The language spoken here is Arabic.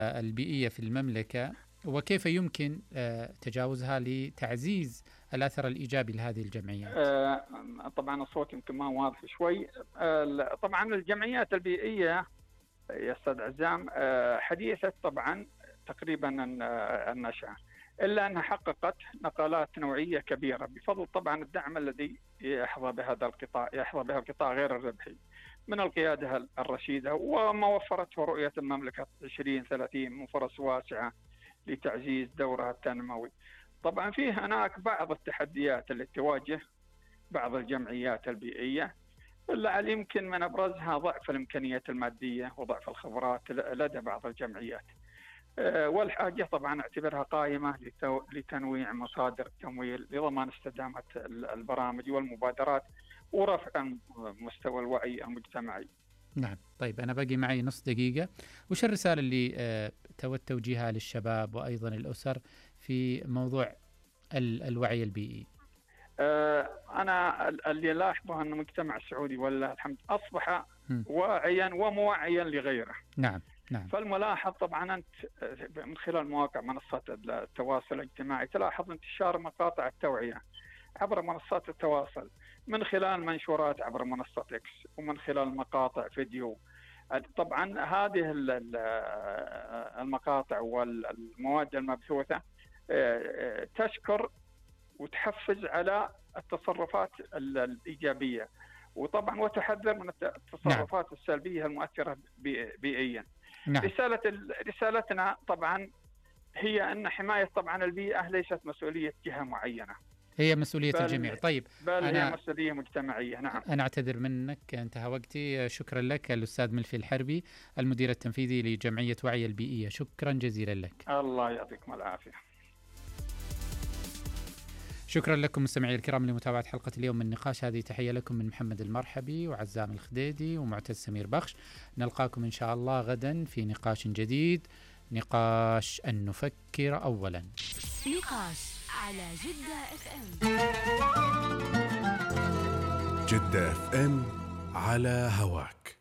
البيئية في المملكة، وكيف يمكن تجاوزها لتعزيز الأثر الإيجابي لهذه الجمعيات؟ طبعا الصوت يمكن ما واضح شوي. طبعا الجمعيات البيئية يا أستاذ عزام حديثة طبعا تقريبا النشأة، إلا أنها حققت نقلات نوعية كبيرة بفضل طبعا الدعم الذي يحظى به القطاع غير الربحي من القيادة الرشيدة، وما وفرته رؤية المملكة 2030 من فرص واسعة لتعزيز دورها التنموي. طبعا فيه هناك بعض التحديات التي تواجه بعض الجمعيات البيئية، لعل يمكن من أبرزها ضعف الإمكانيات المادية وضعف الخبرات لدى بعض الجمعيات، والحاجة طبعا اعتبرها قائمة لتنويع مصادر التمويل لضمان استدامة البرامج والمبادرات ورفع مستوى الوعي المجتمعي. نعم. طيب أنا باقي معي نص دقيقة، وش الرسالة اللي تود توجيهها للشباب وأيضا الأسر في موضوع الوعي البيئي؟ أنا اللي لاحظه أن المجتمع السعودي والله الحمد أصبح واعيا وموعيا لغيره. نعم نعم. فالملاحظ طبعا أنت من خلال مواقع منصات التواصل الاجتماعي تلاحظ انتشار مقاطع التوعية عبر منصات التواصل، من خلال منشورات عبر منصة إكس ومن خلال مقاطع فيديو. طبعا هذه المقاطع والمواد المبثوثة تشكر وتحفز على التصرفات الإيجابية، وطبعا وتحذر من التصرفات السلبية المؤثرة بيئيا. نعم. رسالتنا طبعا هي أن حماية طبعا البيئة ليست مسؤولية جهة معينة، هي مسؤولية الجميع. طيب بل هي مسؤولية مجتمعية. نعم. أنا أعتذر منك، انتهى وقتي. شكرا لك الأستاذ ملفي الحربي، المدير التنفيذي لجمعية وعي البيئية، شكرا جزيلا لك. الله يعطيكم العافية. شكرا لكم مستمعي الكرام لمتابعة حلقة اليوم من نقاش. هذه تحية لكم من محمد المرحبي وعزام الخديدي ومعتز سمير بخش. نلقاكم إن شاء الله غدا في نقاش جديد، نقاش أن نفكر أولا. نقاش على جدة FM. جدة FM على هواك.